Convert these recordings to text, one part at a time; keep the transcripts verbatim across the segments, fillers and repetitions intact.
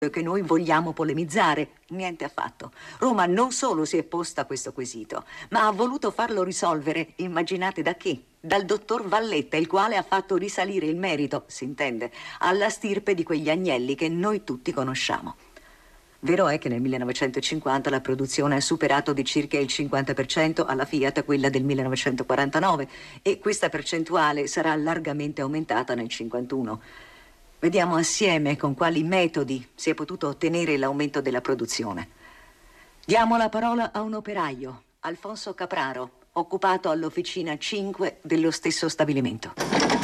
che noi vogliamo polemizzare. Niente affatto. Roma non solo si è posta questo quesito, ma ha voluto farlo risolvere, immaginate da chi? Dal dottor Valletta, il quale ha fatto risalire il merito, si intende, alla stirpe di quegli agnelli che noi tutti conosciamo. Vero è che nel millenovecentocinquanta la produzione ha superato di circa il cinquanta per cento alla Fiat quella del millenovecentoquarantanove e questa percentuale sarà largamente aumentata nel cinquantuno. Vediamo assieme con quali metodi si è potuto ottenere l'aumento della produzione. Diamo la parola a un operaio, Alfonso Capraro, occupato all'officina cinque dello stesso stabilimento.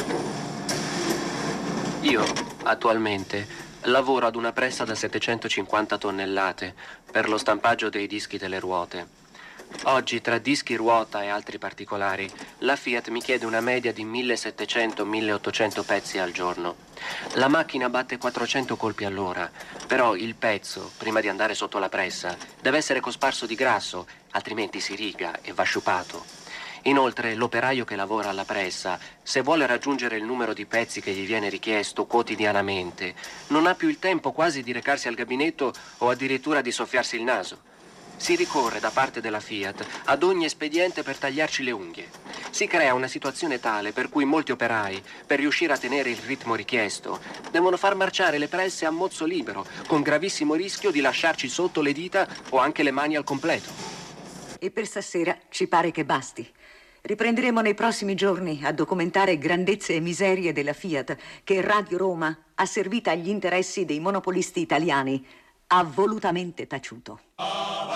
Io, attualmente, lavoro ad una pressa da settecentocinquanta tonnellate per lo stampaggio dei dischi delle ruote. Oggi, tra dischi, ruota e altri particolari, la Fiat mi chiede una media di millesettecento milleottocento pezzi al giorno. La macchina batte quattrocento colpi all'ora, però il pezzo, prima di andare sotto la pressa, deve essere cosparso di grasso, altrimenti si riga e va sciupato. Inoltre, l'operaio che lavora alla pressa, se vuole raggiungere il numero di pezzi che gli viene richiesto quotidianamente, non ha più il tempo quasi di recarsi al gabinetto o addirittura di soffiarsi il naso. Si ricorre da parte della Fiat ad ogni espediente per tagliarci le unghie. Si crea una situazione tale per cui molti operai, per riuscire a tenere il ritmo richiesto, devono far marciare le presse a mozzo libero, con gravissimo rischio di lasciarci sotto le dita o anche le mani al completo. E per stasera ci pare che basti. Riprenderemo nei prossimi giorni a documentare grandezze e miserie della Fiat che Radio Roma ha servita agli interessi dei monopolisti italiani, ha volutamente taciuto.